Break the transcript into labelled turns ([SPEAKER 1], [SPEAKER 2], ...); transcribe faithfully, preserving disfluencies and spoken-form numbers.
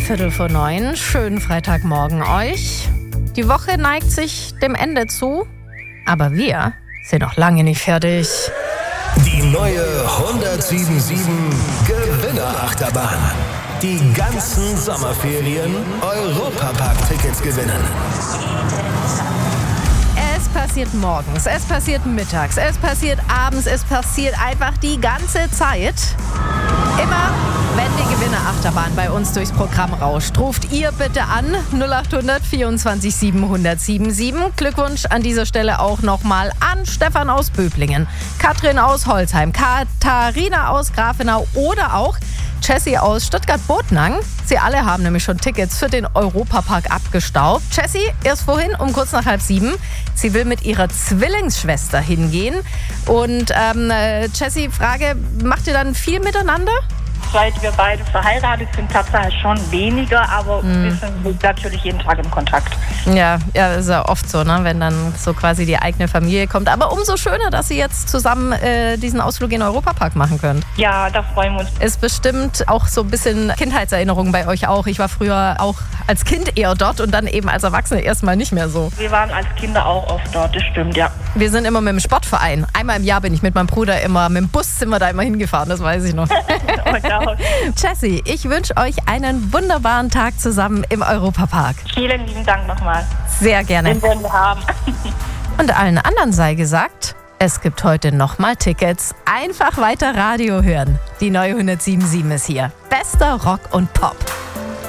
[SPEAKER 1] Viertel vor neun. Schönen Freitagmorgen euch. Die Woche neigt sich dem Ende zu, aber wir sind noch lange nicht fertig.
[SPEAKER 2] Die neue hundertsieben Komma sieben Gewinnerachterbahn. Die ganzen Sommerferien Europapark-Tickets gewinnen.
[SPEAKER 1] Es passiert morgens, es passiert mittags, es passiert abends, es passiert einfach die ganze Zeit. Immer, wenn die Gewinnerachterbahn bei uns durchs Programm rauscht, ruft ihr bitte an null acht hundert vierundzwanzig siebenhundert siebenundsiebzig. Glückwunsch an dieser Stelle auch nochmal an Stefan aus Böblingen, Katrin aus Holzheim, Katharina aus Grafenau oder auch Jessie aus Stuttgart-Botnang. Sie alle haben nämlich schon Tickets für den Europapark abgestaubt. Jessie erst vorhin um kurz nach halb sieben. Sie will mit ihrer Zwillingsschwester hingehen. Und ähm, Jessie, Frage, macht ihr dann viel miteinander?
[SPEAKER 3] Seit wir beide verheiratet sind, tatsächlich schon weniger, aber mhm. wir sind natürlich jeden Tag im Kontakt.
[SPEAKER 1] Ja, ja, ist ja oft so, ne? Wenn dann so quasi die eigene Familie kommt. Aber umso schöner, dass ihr jetzt zusammen äh, diesen Ausflug in den Europapark machen könnt.
[SPEAKER 3] Ja, da freuen wir uns.
[SPEAKER 1] Ist bestimmt auch so ein bisschen Kindheitserinnerung bei euch auch. Ich war früher auch als Kind eher dort und dann eben als Erwachsene erstmal nicht mehr so.
[SPEAKER 3] Wir waren als Kinder auch oft dort, das stimmt, ja.
[SPEAKER 1] Wir sind immer mit dem Sportverein. Einmal im Jahr bin ich mit meinem Bruder immer, mit dem Bus sind wir da immer hingefahren, das weiß ich noch. Jessie, ich wünsche euch einen wunderbaren Tag zusammen im Europapark.
[SPEAKER 3] Vielen lieben Dank nochmal.
[SPEAKER 1] Sehr gerne.
[SPEAKER 3] Den werden wir haben.
[SPEAKER 1] Und allen anderen sei gesagt, es gibt heute nochmal Tickets. Einfach weiter Radio hören. Die neue hundertsieben Komma sieben ist hier. Bester Rock und Pop.